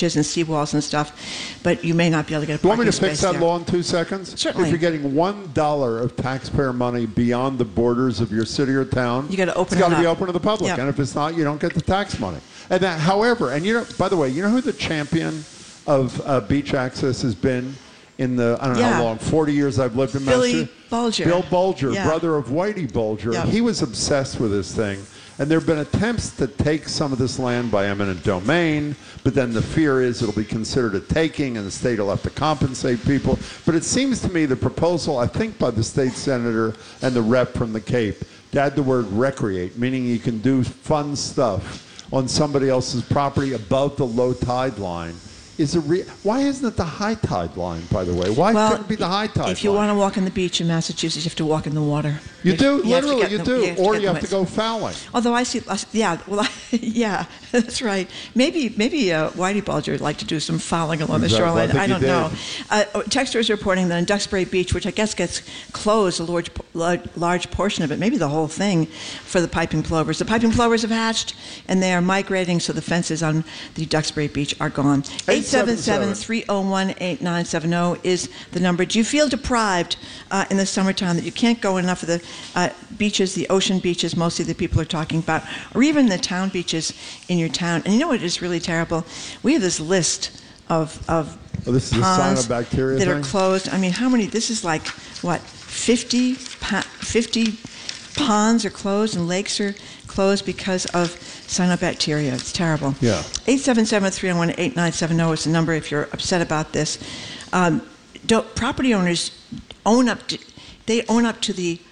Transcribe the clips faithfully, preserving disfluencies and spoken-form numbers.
ditches and seawalls and stuff, but you may not be able to get a parking space. You want me to fix that there. law in two seconds? Certainly. If you're getting one dollar of taxpayer money beyond the borders of your city or town, you got to open it's it got to be up. open to the public. Yep. And if it's not, you don't get the tax money. And that, however, and you know, by the way, you know who the champion of uh, beach access has been in the, I don't know yeah. how long, forty years I've lived in Billy Massachusetts? Bulger. Bill Bulger, yeah. brother of Whitey Bulger. Yep. He was obsessed with this thing. And there have been attempts to take some of this land by eminent domain, but then the fear is it'll be considered a taking and the state will have to compensate people. But it seems to me the proposal, I think by the state senator and the rep from the Cape, to add the word recreate, meaning you can do fun stuff on somebody else's property above the low tide line, is a re why isn't it the high tide line, by the way? Why well, couldn't it be the high tide line? If you want to walk on the beach in Massachusetts, you have to walk in the water. You, you do? You Literally, you the, do. You or to you have the to go fouling. Although I see, yeah, well, I, yeah, that's right. Maybe maybe uh, Whitey Bulger would like to do some fouling along exactly. the shoreline. I, I don't know. Uh, Texter is reporting that in Duxbury Beach, which I guess gets closed, a large, large, large portion of it, maybe the whole thing, for the piping plovers. The piping plovers have hatched, and they are migrating, so the fences on the Duxbury Beach are gone. eight seven seven, three oh one, eight nine seven zero is the number. Do you feel deprived uh, in the summertime that you can't go enough of the uh, beaches, the ocean beaches, mostly that people are talking about, or even the town beaches in your town? And you know what is really terrible? We have this list of, of oh, this is ponds a cyanobacteria that thing? are closed. I mean, how many? This is like, what, fifty, fifty ponds are closed and lakes are closed because of cyanobacteria. It's terrible. Yeah. eight seven seven, three oh one, eight nine seven zero is the number if you're upset about this. Um, don't, property owners own up to, they own up to the,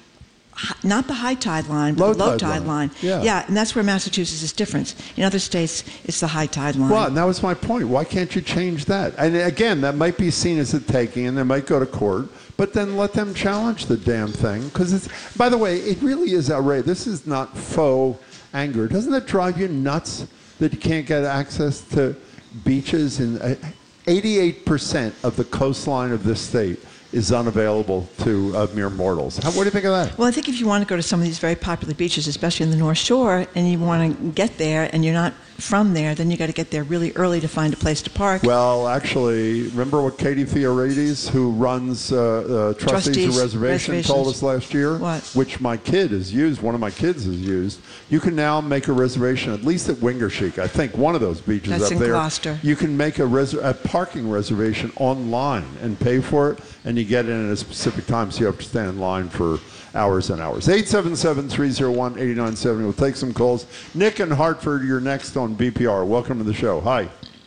not the high tide line, but low the low tide, tide line. line. Yeah. yeah, and that's where Massachusetts is different. In other states, it's the high tide line. Well, and that was my point. Why can't you change that? And again, that might be seen as a taking, and they might go to court, but then let them challenge the damn thing. Because it's, by the way, it really is outrageous. This is not faux anger. Doesn't it drive you nuts that you can't get access to beaches? And eighty-eight percent of the coastline of this state is unavailable to uh, mere mortals. How, what do you think of that? Well, I think if you want to go to some of these very popular beaches, especially in the North Shore, and you want to get there and you're not from there, then you got to get there really early to find a place to park. Well, actually, remember what Katie Theorides, who runs uh, uh, Trustees, Trustees of Reservation, told us last year? What? Which my kid has used, one of my kids has used. You can now make a reservation, at least at Wingershik, I think one of those beaches That's up in there. Gloucester. You can make a, res a parking reservation online and pay for it, and you get in at a specific time, so you have to stand in line for hours and hours. eight seven seven, three oh one, eight nine seven zero. We'll take some calls. Nick in Hartford, you're next on B P R. Welcome to the show. Hi.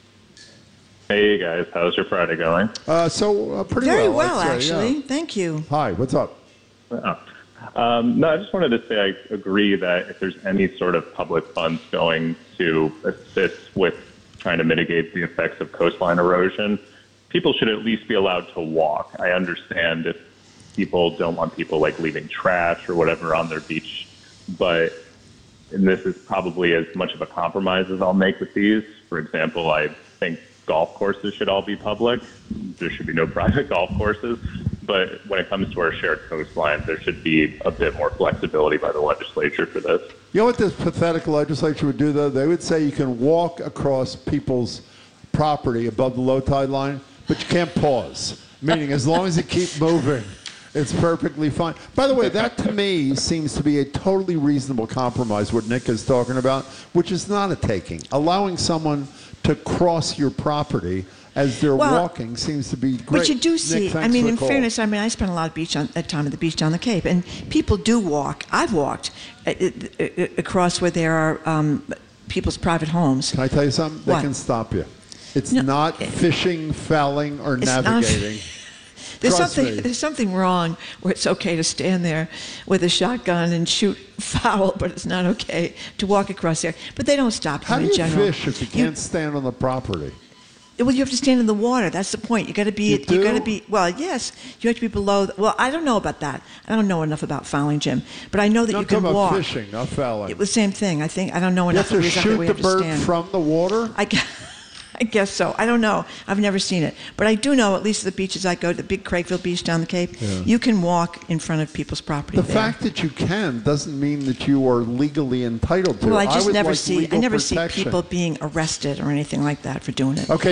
Hey, guys. How's your Friday going? Uh, so, uh, pretty Very well, well, I'd say, actually. yeah. Thank you. Hi, what's up? Oh. Um, no, I just wanted to say I agree that if there's any sort of public funds going to assist with trying to mitigate the effects of coastline erosion, people should at least be allowed to walk. I understand if people don't want people like leaving trash or whatever on their beach, but and this is probably as much of a compromise as I'll make with these. For example, I think golf courses should all be public. There should be no private golf courses. But when it comes to our shared coastline, there should be a bit more flexibility by the legislature for this. You know what this pathetic legislature would do, though? They would say you can walk across people's property above the low tide line, but you can't pause. Meaning, as long as you keep moving, it's perfectly fine. By the way, that to me seems to be a totally reasonable compromise, what Nick is talking about, which is not a taking. Allowing someone to cross your property as they're well, walking seems to be great. But you do see, Nick, I mean, in call. fairness, I mean, I spent a lot of beach on, at time at the beach down the Cape, and people do walk. I've walked uh, uh, uh, across where there are um, people's private homes. Can I tell you something? What? They can stop you. It's No, not it- fishing, fouling, or It's not- navigating. There's Trust something me. there's something wrong where it's okay to stand there with a shotgun and shoot foul, but it's not okay to walk across there. But they don't stop you How do in you general. fish if you can't stand on the property? Well, you have to stand in the water. That's the point. You got to be. You do? got to be. Well, yes, you have to be below. The, well, I don't know about that. I don't know enough about fouling, Jim. But I know that No, you I'm can talking walk. about fishing, not fouling. It was the same thing. I think I don't know You enough have to of exactly shoot where the you have to bird stand. from the water? I guess, I guess so. I don't know. I've never seen it. But I do know, at least the beaches I go to, the big Craigville Beach down the Cape, Yeah. you can walk in front of people's property The there. fact that you can doesn't mean that you are legally entitled to well, it. I just would never like see. I legal never protection. see people being arrested or anything like that for doing it. Okay.